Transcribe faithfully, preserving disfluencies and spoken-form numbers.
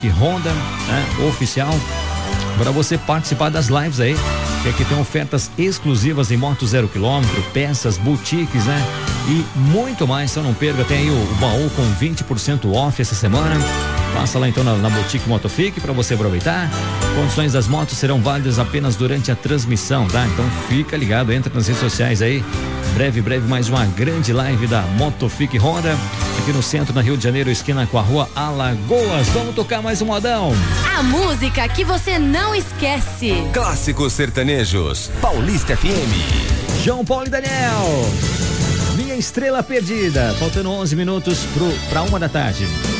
Honda, né, oficial, para você participar das lives aí, que aqui tem ofertas exclusivas em moto zero quilômetro, peças, boutiques, né? E muito mais, então não perca, tem aí o, o baú com vinte por cento off essa semana. Passa lá então na, na Boutique Motofic para você aproveitar. Condições das motos serão válidas apenas durante a transmissão, tá? Então fica ligado, entra nas redes sociais aí. Breve, breve, mais uma grande live da Motofic Honda, aqui no centro, na Rio de Janeiro, esquina com a rua Alagoas. Vamos tocar mais um modão. A música que você não esquece. Clássicos sertanejos, Paulista F M. João Paulo e Daniel, Minha Estrela Perdida. Faltando onze minutos pro, pra uma da tarde.